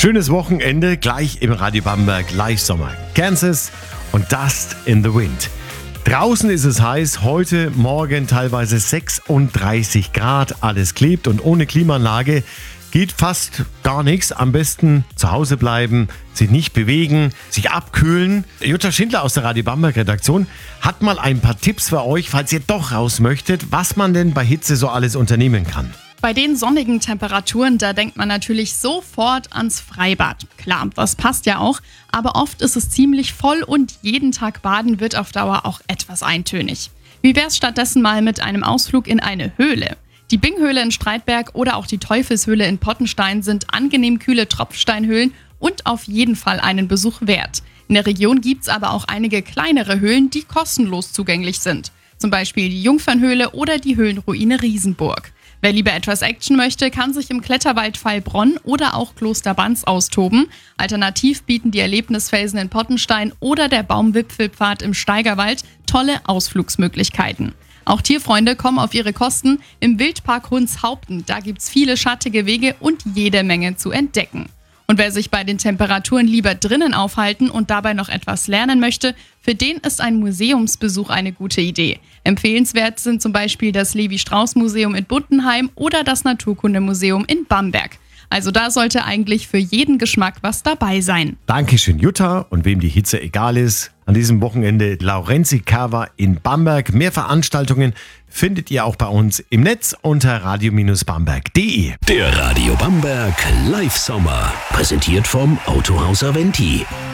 Schönes Wochenende gleich im Radio Bamberg Live Sommer. Kansas und Dust in the Wind. Draußen ist es heiß, heute Morgen teilweise 36 Grad, alles klebt und ohne Klimaanlage geht fast gar nichts. Am besten zu Hause bleiben, sich nicht bewegen, sich abkühlen. Jutta Schindler aus der Radio Bamberg Redaktion hat mal ein paar Tipps für euch, falls ihr doch raus möchtet, was man denn bei Hitze so alles unternehmen kann. Bei den sonnigen Temperaturen, da denkt man natürlich sofort ans Freibad. Klar, das passt ja auch, aber oft ist es ziemlich voll und jeden Tag baden wird auf Dauer auch etwas eintönig. Wie wär's stattdessen mal mit einem Ausflug in eine Höhle? Die Binghöhle in Streitberg oder auch die Teufelshöhle in Pottenstein sind angenehm kühle Tropfsteinhöhlen und auf jeden Fall einen Besuch wert. In der Region gibt's aber auch einige kleinere Höhlen, die kostenlos zugänglich sind. Zum Beispiel die Jungfernhöhle oder die Höhlenruine Riesenburg. Wer lieber etwas Action möchte, kann sich im Kletterwald Heilbronn oder auch Kloster Banz austoben. Alternativ bieten die Erlebnisfelsen in Pottenstein oder der Baumwipfelpfad im Steigerwald tolle Ausflugsmöglichkeiten. Auch Tierfreunde kommen auf ihre Kosten. Im Wildpark Hunshaupten, da gibt's viele schattige Wege und jede Menge zu entdecken. Und wer sich bei den Temperaturen lieber drinnen aufhalten und dabei noch etwas lernen möchte, für den ist ein Museumsbesuch eine gute Idee. Empfehlenswert sind zum Beispiel das Levi-Strauss-Museum in Buttenheim oder das Naturkundemuseum in Bamberg. Also da sollte eigentlich für jeden Geschmack was dabei sein. Dankeschön, Jutta. Und wem die Hitze egal ist, an diesem Wochenende Laurenzi Cava in Bamberg. Mehr Veranstaltungen findet ihr auch bei uns im Netz unter radio-bamberg.de. Der Radio Bamberg Live Sommer, präsentiert vom Autohaus Aventi.